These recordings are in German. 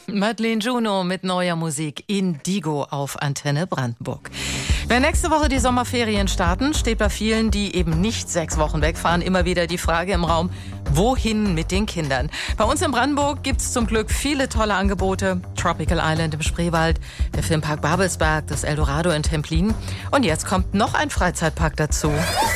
Madeleine Juno mit neuer Musik Indigo auf Antenne Brandenburg. Wenn nächste Woche die Sommerferien starten, steht bei vielen, die eben nicht 6 Wochen wegfahren, immer wieder die Frage im Raum, wohin mit den Kindern? Bei uns in Brandenburg gibt's zum Glück viele tolle Angebote. Tropical Island im Spreewald, der Filmpark Babelsberg, das Eldorado in Templin. Und jetzt kommt noch ein Freizeitpark dazu.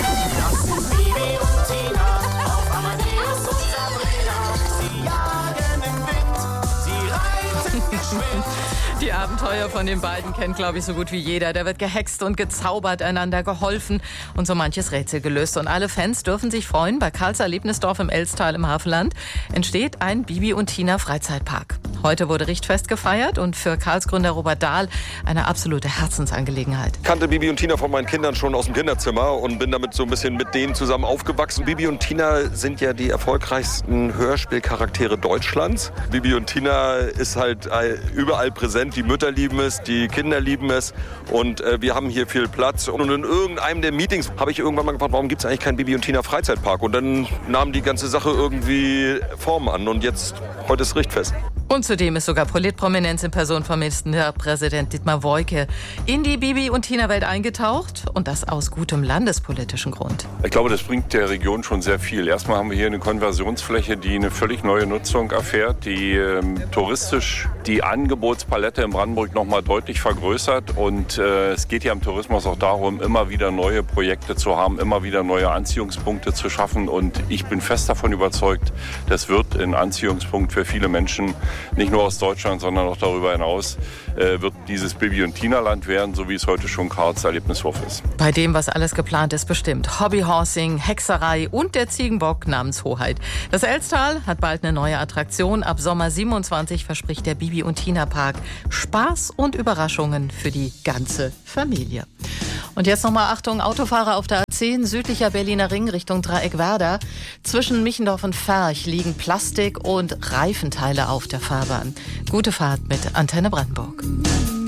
Das sind Bibi und Tina auf Amadeus und Sabrina. Sie jagen im Wind, sie reiten geschwind. Die Abenteuer von den beiden kennt, glaube ich, so gut wie jeder. Da wird gehext und gezaubert, einander geholfen und so manches Rätsel gelöst. Und alle Fans dürfen sich freuen. Bei Karls Erlebnisdorf im Elstal im Havelland entsteht ein Bibi und Tina Freizeitpark. Heute wurde Richtfest gefeiert und für Karls Gründer Robert Dahl eine absolute Herzensangelegenheit. Ich kannte Bibi und Tina von meinen Kindern schon aus dem Kinderzimmer und bin damit so ein bisschen mit denen zusammen aufgewachsen. Bibi und Tina sind ja die erfolgreichsten Hörspielcharaktere Deutschlands. Bibi und Tina ist halt überall präsent. Die Mütter lieben es, die Kinder lieben es und wir haben hier viel Platz. Und in irgendeinem der Meetings habe ich irgendwann mal gefragt, warum gibt es eigentlich keinen Bibi und Tina Freizeitpark? Und dann nahm die ganze Sache irgendwie Form an und heute ist Richtfest. Und zudem ist sogar Politprominenz in Person von Ministerpräsident Dietmar Woidke in die Bibi- und Tina-Welt eingetaucht. Und das aus gutem landespolitischen Grund. Ich glaube, das bringt der Region schon sehr viel. Erstmal haben wir hier eine Konversionsfläche, die eine völlig neue Nutzung erfährt, die touristisch die Angebotspalette in Brandenburg noch mal deutlich vergrößert. Und es geht ja im Tourismus auch darum, immer wieder neue Projekte zu haben, immer wieder neue Anziehungspunkte zu schaffen. Und ich bin fest davon überzeugt, das wird ein Anziehungspunkt für viele Menschen, nicht nur aus Deutschland, sondern auch darüber hinaus, wird dieses Bibi- und Tina-Land werden, so wie es heute schon Karls Erlebnishof ist. Bei dem, was alles geplant ist, bestimmt Hobbyhorsing, Hexerei und der Ziegenbock namens Hoheit. Das Elstal hat bald eine neue Attraktion. Ab Sommer 27 verspricht der Bibi- und Tina-Park Spaß und Überraschungen für die ganze Familie. Und jetzt nochmal Achtung, Autofahrer auf der A10, südlicher Berliner Ring Richtung Dreieck-Werder. Zwischen Michendorf und Ferch liegen Plastik- und Reifenteile auf der Fahrbahn. Gute Fahrt mit Antenne Brandenburg.